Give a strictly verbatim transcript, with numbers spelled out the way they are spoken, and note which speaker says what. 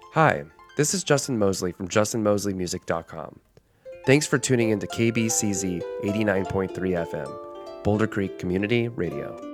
Speaker 1: Hi, this is Justin Mosley from justin mosley music dot com. Thanks for tuning in to K B C Z eighty-nine point three F M, Boulder Creek Community Radio.